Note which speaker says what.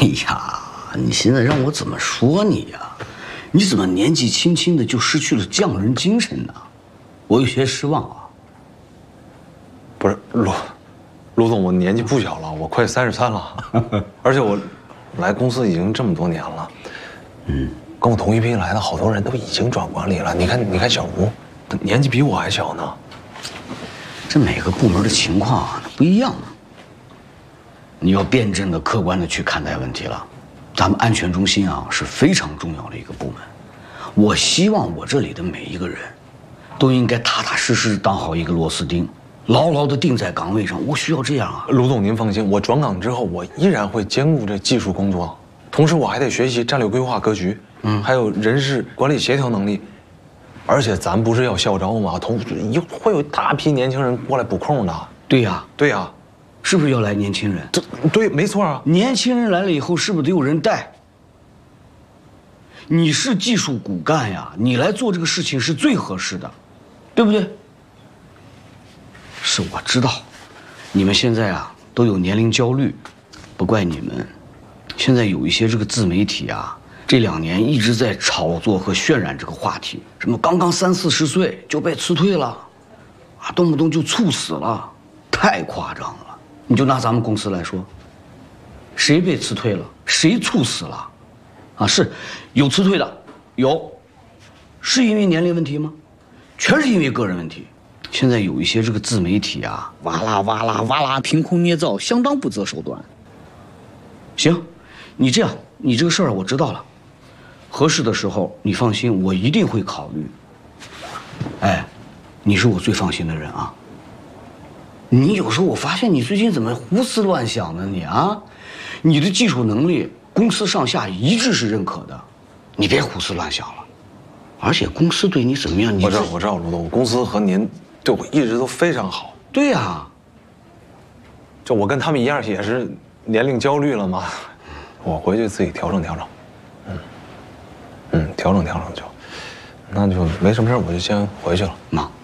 Speaker 1: 呀，你现在让我怎么说你呀？你怎么年纪轻轻的就失去了匠人精神呢？我有些失望啊。
Speaker 2: 不是卢总，我年纪不小了，我快33了，而且我来公司已经这么多年了。跟我同一批来的好多人都已经转管理了。你看小吴，他年纪比我还小呢。
Speaker 1: 这每个部门的情况啊不一样，你要辩证的、客观的去看待问题了。咱们安全中心啊是非常重要的一个部门，我希望我这里的每一个人，都应该踏踏实实当好一个螺丝钉，牢牢的定在岗位上。我需要这样啊。
Speaker 2: 卢总您放心，我转岗之后，我依然会兼顾这技术工作，同时我还得学习战略规划格局，还有人事管理协调能力。而且咱不是要校招吗？会有大批年轻人过来补空的。
Speaker 1: 对呀，
Speaker 2: 对呀，
Speaker 1: 是不是要来年轻人？
Speaker 2: 对，没错啊。
Speaker 1: 年轻人来了以后，是不是得有人带？你是技术骨干呀，你来做这个事情是最合适的，对不对？是我知道，你们现在啊都有年龄焦虑，不怪你们。现在有一些这个自媒体啊，这2年一直在炒作和渲染这个话题，什么刚刚30、40岁就被辞退了，啊，动不动就猝死了，太夸张了。你就拿咱们公司来说，谁被辞退了，谁猝死了，啊，是有辞退的，有，是因为年龄问题吗？全是因为个人问题。现在有一些这个自媒体啊，哇啦凭空捏造，相当不择手段。行，你这样，你这个事儿我知道了，合适的时候你放心，我一定会考虑。哎，你是我最放心的人啊。你有时候我发现你最近怎么胡思乱想呢？你啊，你的技术能力公司上下一致是认可的，你别胡思乱想了。而且公司对你怎么样？
Speaker 2: 我知道，卢总，公司和您对我一直都非常好。
Speaker 1: 对呀，
Speaker 2: 就我跟他们一样，也是年龄焦虑了嘛。我回去自己调整，调整就，那就没什么事，我就先回去了。
Speaker 1: 妈。